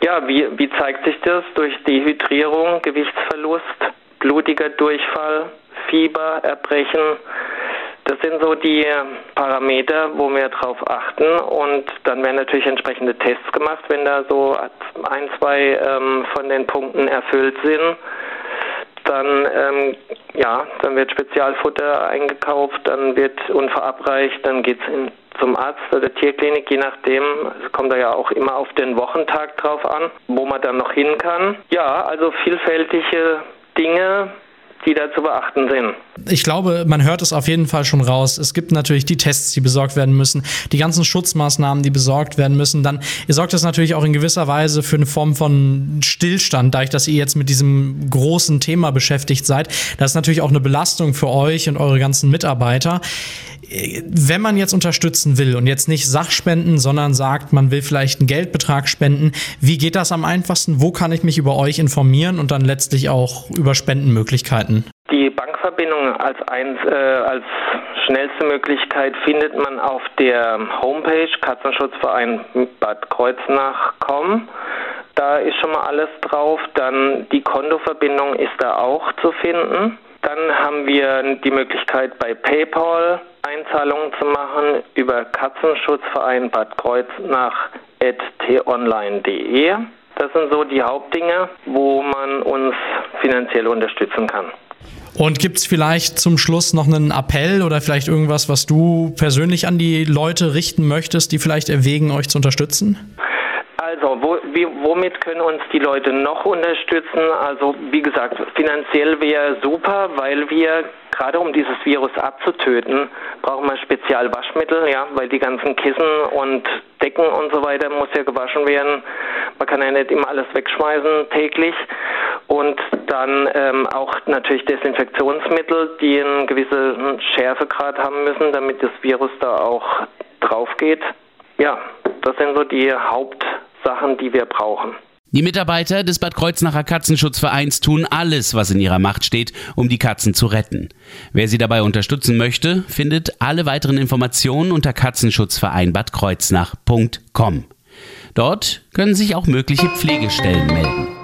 Ja, wie zeigt sich das? Durch Dehydrierung, Gewichtsverlust, blutiger Durchfall, Fieber, Erbrechen. Das sind so die Parameter, wo wir drauf achten, und dann werden natürlich entsprechende Tests gemacht, wenn da so 1, 2 von den Punkten erfüllt sind. Dann wird Spezialfutter eingekauft, dann wird und verabreicht, dann geht's zum Arzt oder Tierklinik, je nachdem. Es kommt da ja auch immer auf den Wochentag drauf an, wo man dann noch hin kann. Ja, also vielfältige Dinge, die da zu beachten sind. Ich glaube, man hört es auf jeden Fall schon raus. Es gibt natürlich die Tests, die besorgt werden müssen, die ganzen Schutzmaßnahmen, die besorgt werden müssen. Dann sorgt das natürlich auch in gewisser Weise für eine Form von Stillstand, dadurch, dass ihr jetzt mit diesem großen Thema beschäftigt seid. Das ist natürlich auch eine Belastung für euch und eure ganzen Mitarbeiter. Wenn man jetzt unterstützen will und jetzt nicht Sachspenden, sondern sagt, man will vielleicht einen Geldbetrag spenden, wie geht das am einfachsten? Wo kann ich mich über euch informieren und dann letztlich auch über Spendenmöglichkeiten? Die Bankverbindung als schnellste Möglichkeit findet man auf der Homepage Katzenschutzverein Bad Kreuznach.com. Da ist schon mal alles drauf. Dann die Kontoverbindung ist da auch zu finden. Dann haben wir die Möglichkeit, bei PayPal Einzahlungen zu machen über Katzenschutzverein Bad Kreuznach@t-online.de. Das sind so die Hauptdinge, wo man uns finanziell unterstützen kann. Und gibt es vielleicht zum Schluss noch einen Appell oder vielleicht irgendwas, was du persönlich an die Leute richten möchtest, die vielleicht erwägen, euch zu unterstützen? Also, womit können uns die Leute noch unterstützen? Also, wie gesagt, finanziell wäre super, weil wir, gerade um dieses Virus abzutöten, brauchen wir Spezialwaschmittel, ja, weil die ganzen Kissen und Decken und so weiter muss ja gewaschen werden. Man kann ja nicht immer alles wegschmeißen täglich. Und dann auch natürlich Desinfektionsmittel, die einen gewissen Schärfegrad haben müssen, damit das Virus da auch drauf geht. Ja, das sind so die Hauptsachen, die wir brauchen. Die Mitarbeiter des Bad Kreuznacher Katzenschutzvereins tun alles, was in ihrer Macht steht, um die Katzen zu retten. Wer sie dabei unterstützen möchte, findet alle weiteren Informationen unter katzenschutzvereinbadkreuznach.com. Dort können sich auch mögliche Pflegestellen melden.